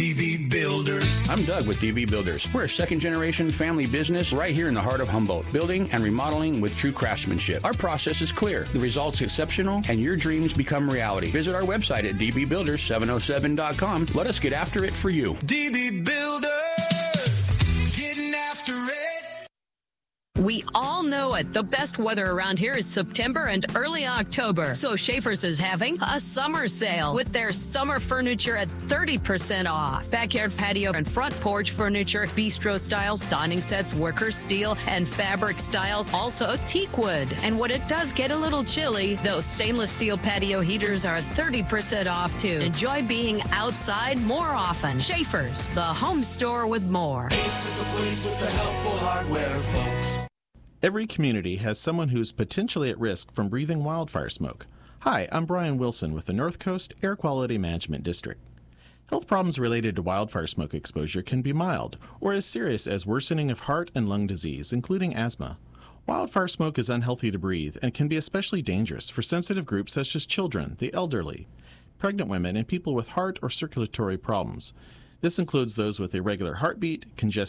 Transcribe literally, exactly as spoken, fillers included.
D B Builders. I'm Doug with D B Builders. We're a second-generation family business right here in the heart of Humboldt, building and remodeling with true craftsmanship. Our process is clear, the results exceptional, and your dreams become reality. Visit our website at d b builders seven oh seven dot com. Let us get after it for you. D B Builders, getting after it. We all know it. The best weather around here is September and early October. So Schaefer's is having a summer sale with their summer furniture at thirty percent off. Backyard patio and front porch furniture, bistro styles, dining sets, worker steel, and fabric styles, also teak wood. And when it does get a little chilly, those stainless steel patio heaters are thirty percent off too. Enjoy being outside more often. Schaefer's, the home store with more. Ace is the place with the helpful hardware, folks. Every community has someone who's potentially at risk from breathing wildfire smoke. Hi, I'm Brian Wilson with the North Coast Air Quality Management District. Health problems related to wildfire smoke exposure can be mild or as serious as worsening of heart and lung disease, including asthma. Wildfire smoke is unhealthy to breathe and can be especially dangerous for sensitive groups such as children, the elderly, pregnant women, and people with heart or circulatory problems. This includes those with irregular heartbeat, congested